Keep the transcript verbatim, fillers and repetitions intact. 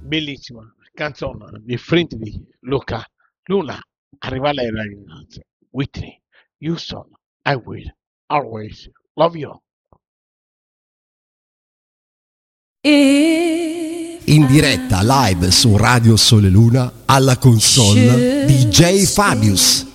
bellissima canzone di Friend di Luca Luna. Arriva lei ragazzi. Whitney Houston, I will always love you. In diretta live su Radio Sole Luna alla console D J Fabius.